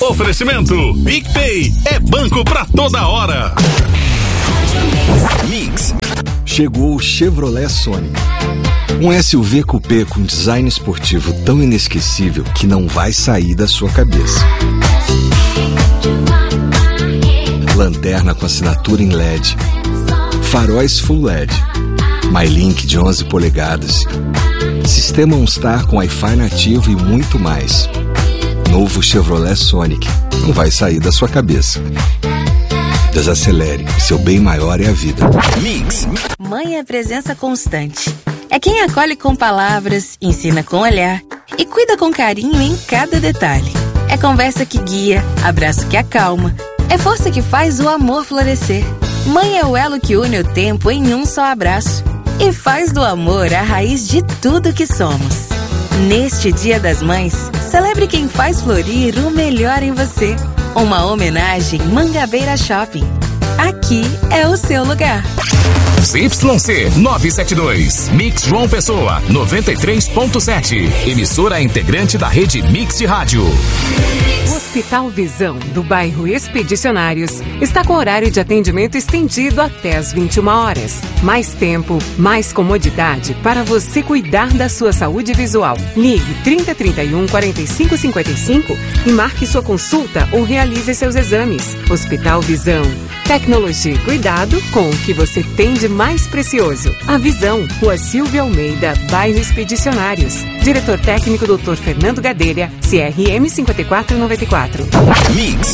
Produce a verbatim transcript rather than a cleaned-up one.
Oferecimento PicPay é banco pra toda hora. Mix. Chegou o Chevrolet Sonic. Um S U V coupé com design esportivo tão inesquecível que não vai sair da sua cabeça. Lanterna com assinatura em L E D. Faróis Full L E D. MyLink de onze polegadas. Sistema OnStar com Wi-Fi nativo e muito mais. Novo Chevrolet Sonic. Não vai sair da sua cabeça. Desacelere. Seu bem maior é a vida. Mix. Mãe é presença constante. É quem acolhe com palavras, ensina com olhar e cuida com carinho em cada detalhe. É conversa que guia, abraço que acalma. É força que faz o amor florescer. Mãe é o elo que une o tempo em um só abraço e faz do amor a raiz de tudo que somos. Neste Dia das Mães, celebre quem faz florir o melhor em você. Uma homenagem Mangabeira Shopping. Aqui é o seu lugar. Z Y C novecentos e setenta e dois, Mix João Pessoa, noventa e três ponto sete. Emissora integrante da rede Mix de Rádio. O Hospital Visão, do bairro Expedicionários, está com horário de atendimento estendido até às vinte e uma horas. Mais tempo, mais comodidade para você cuidar da sua saúde visual. Ligue trinta, trinta e um, quarenta e cinco, cinquenta e cinco e marque sua consulta ou realize seus exames. Hospital Visão. Tecnologia e cuidado com o que você tem de mais precioso. A Visão, Rua Silvia Almeida, bairro Expedicionários. Diretor técnico doutor Fernando Gadelha, C R M cinquenta e quatro noventa e quatro. Mix.